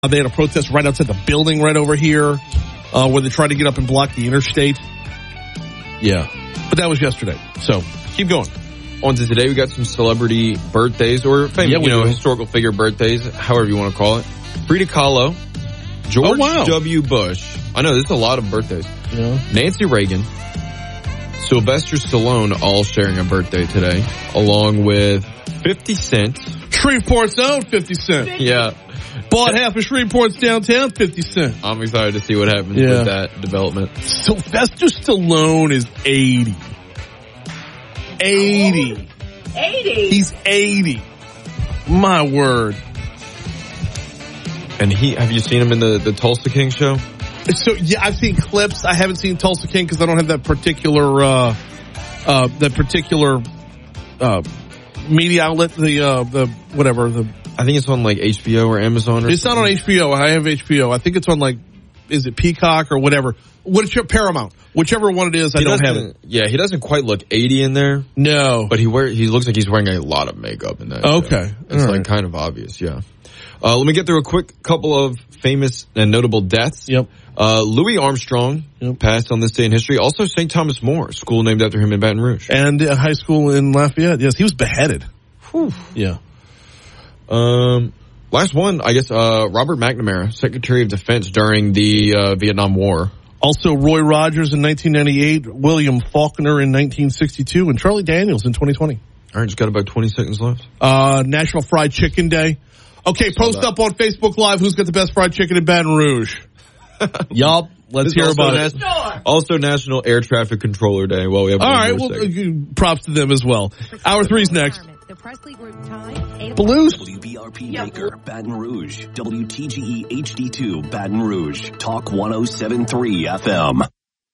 They had a protest right outside the building right over here where they tried to get up and block the interstate. Yeah. But that was yesterday. So keep going. On to today, we got some celebrity birthdays or famous, historical figure birthdays, however you want to call it. Frida Kahlo, George W. Bush. I know, there's a lot of birthdays. Yeah. Nancy Reagan, Sylvester Stallone, all sharing a birthday today, along with 50 Cent. Shreveport's own 50 Cent. Yeah. Bought half of Shreveport's downtown 50 Cent. I'm excited to see what happens with that development. Sylvester Stallone is 80. 80. 80? He's 80. My word. And have you seen him in the Tulsa King show? So, yeah, I've seen clips. I haven't seen Tulsa King because I don't have that particular, media outlet, I think it's on like HBO or Amazon. It's not on HBO. I have HBO. I think it's on is it Peacock or whatever? Paramount. Whichever one it is, I don't have it. Yeah, he doesn't quite look 80 in there. No. But he looks like he's wearing a lot of makeup in that. Okay. Show. It's kind of obvious, yeah. Let me get through a quick couple of famous and notable deaths. Yep. Louis Armstrong passed on this day in history. Also, St. Thomas More, school named after him in Baton Rouge. And a high school in Lafayette. Yes, he was beheaded. Whew. Yeah. Last one, I guess, Robert McNamara, Secretary of Defense during the Vietnam War. Also, Roy Rogers in 1998, William Faulkner in 1962, and Charlie Daniels in 2020. All right, just got about 20 seconds left. National Fried Chicken Day. Okay, post up on Facebook Live who's got the best fried chicken in Baton Rouge. Yup, let's hear about it. Also National Air Traffic Controller Day. Well, we have props to them as well. Hour 3's next. The Presley Group time. Blues. WBRP Baker, Baton Rouge. WTGE HD2, Baton Rouge. Talk 107.3 FM.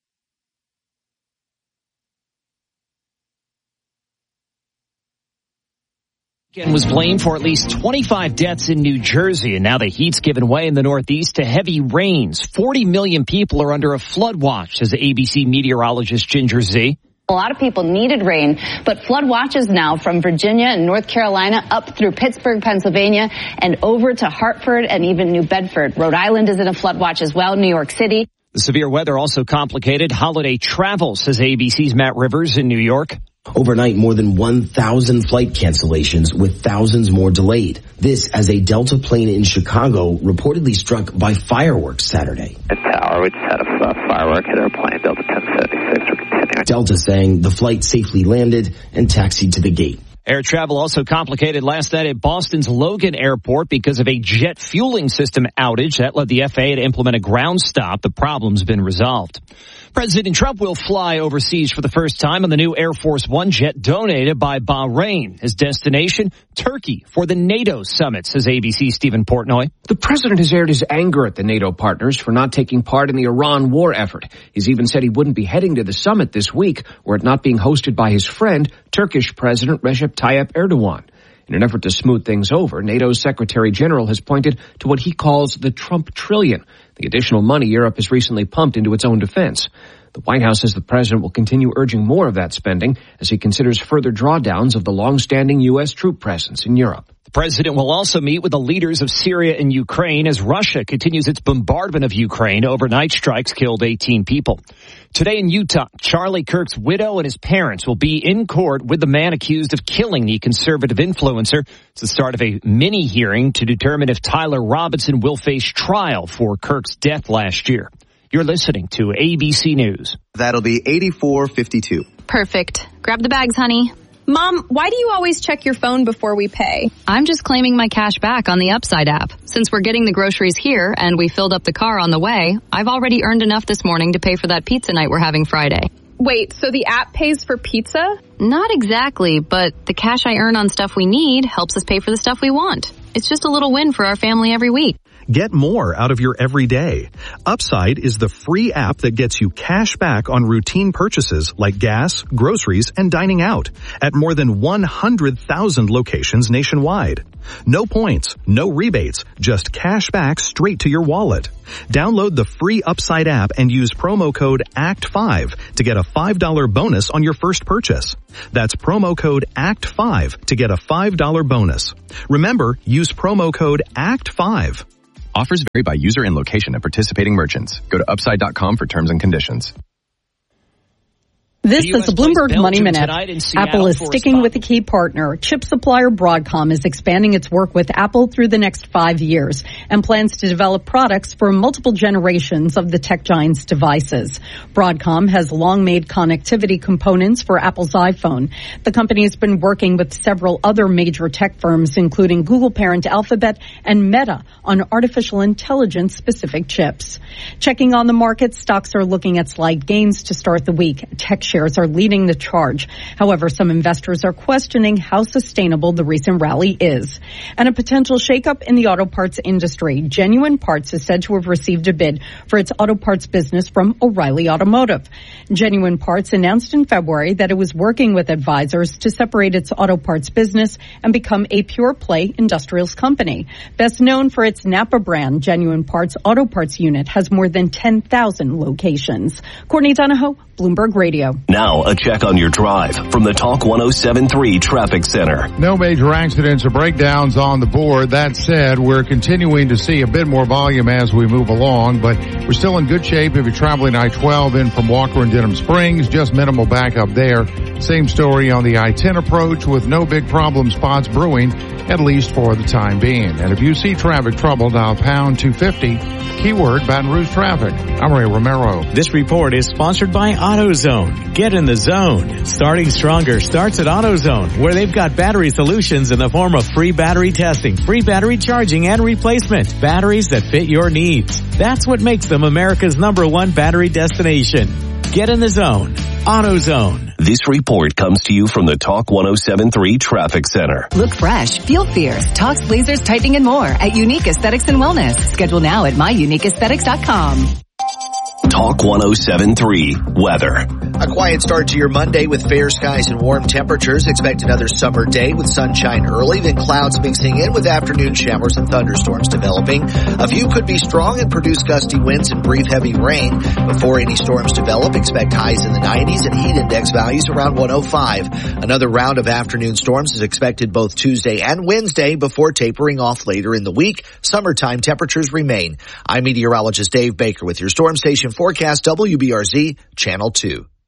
Was blamed for at least 25 deaths in New Jersey, and now the heat's given way in the Northeast to heavy rains. 40 million people are under a flood watch, says ABC meteorologist Ginger Z. A lot of people needed rain, but flood watches now from Virginia and North Carolina up through Pittsburgh, Pennsylvania, and over to Hartford and even New Bedford. Rhode Island is in a flood watch as well, New York City. The severe weather also complicated holiday travel, says ABC's Matt Rivers in New York. Overnight, more than 1,000 flight cancellations with thousands more delayed. This as a Delta plane in Chicago reportedly struck by fireworks Saturday. At Tower, we just had a firework hit our plane, Delta 1076. We're continuing. Delta saying the flight safely landed and taxied to the gate. Air travel also complicated last night at Boston's Logan Airport because of a jet fueling system outage. That led the FAA to implement a ground stop. The problem's been resolved. President Trump will fly overseas for the first time on the new Air Force One jet donated by Bahrain. His destination, Turkey, for the NATO summit, says ABC's Stephen Portnoy. The president has aired his anger at the NATO partners for not taking part in the Iran war effort. He's even said he wouldn't be heading to the summit this week were it not being hosted by his friend, Turkish President Recep Tayyip Erdogan. In an effort to smooth things over, NATO's Secretary General has pointed to what he calls the Trump trillion, the additional money Europe has recently pumped into its own defense. The White House says the president will continue urging more of that spending as he considers further drawdowns of the long-standing U.S. troop presence in Europe. The president will also meet with the leaders of Syria and Ukraine as Russia continues its bombardment of Ukraine. Overnight strikes killed 18 people. Today in Utah, Charlie Kirk's widow and his parents will be in court with the man accused of killing the conservative influencer. It's the start of a mini hearing to determine if Tyler Robinson will face trial for Kirk's death last year. You're listening to ABC News. That'll be 84.52. Perfect. Grab the bags, honey. Mom, why do you always check your phone before we pay? I'm just claiming my cash back on the Upside app. Since we're getting the groceries here and we filled up the car on the way, I've already earned enough this morning to pay for that pizza night we're having Friday. Wait, so the app pays for pizza? Not exactly, but the cash I earn on stuff we need helps us pay for the stuff we want. It's just a little win for our family every week. Get more out of your everyday. Upside is the free app that gets you cash back on routine purchases like gas, groceries, and dining out at more than 100,000 locations nationwide. No points, no rebates, just cash back straight to your wallet. Download the free Upside app and use promo code ACT5 to get a $5 bonus on your first purchase. That's promo code ACT5 to get a $5 bonus. Remember, use promo code ACT5. Offers vary by user and location of participating merchants. Go to upside.com for terms and conditions. This is the Bloomberg Money Minute. Apple is sticking with a key partner. Chip supplier Broadcom is expanding its work with Apple through the next 5 years and plans to develop products for multiple generations of the tech giant's devices. Broadcom has long made connectivity components for Apple's iPhone. The company has been working with several other major tech firms, including Google parent Alphabet and Meta, on artificial intelligence specific chips. Checking on the market, stocks are looking at slight gains to start the week. Tech shares are leading the charge. However, some investors are questioning how sustainable the recent rally is. And a potential shakeup in the auto parts industry. Genuine Parts is said to have received a bid for its auto parts business from O'Reilly Automotive. Genuine Parts announced in February that it was working with advisors to separate its auto parts business and become a pure play industrials company. Best known for its Napa brand, Genuine Parts Auto Parts unit has more than 10,000 locations. Courtney Donahoe, Bloomberg Radio. Now, a check on your drive from the Talk 107.3 Traffic Center. No major accidents or breakdowns on the board. That said, we're continuing to see a bit more volume as we move along, but we're still in good shape if you're traveling I-12 in from Walker and Denham Springs. Just minimal backup there. Same story on the I-10 approach with no big problem spots brewing, at least for the time being. And if you see traffic trouble, dial pound 250, keyword Baton Rouge traffic. I'm Ray Romero. This report is sponsored by AutoZone. Get in the zone. Starting stronger starts at AutoZone, where they've got battery solutions in the form of free battery testing, free battery charging and replacement, batteries that fit your needs. That's what makes them America's #1 battery destination. Get in the zone. AutoZone. This report comes to you from the Talk 107.3 Traffic Center. Look fresh, feel fierce. Talks, lasers, tightening, and more at Unique Aesthetics and Wellness. Schedule now at myuniqueaesthetics.com. Talk 107.3 Weather. A quiet start to your Monday with fair skies and warm temperatures. Expect another summer day with sunshine early, then clouds mixing in with afternoon showers and thunderstorms developing. A few could be strong and produce gusty winds and brief heavy rain. Before any storms develop, expect highs in the 90s and heat index values around 105. Another round of afternoon storms is expected both Tuesday and Wednesday before tapering off later in the week. Summertime temperatures remain. I'm meteorologist Dave Baker with your Storm Station forecast, WBRZ Channel 2.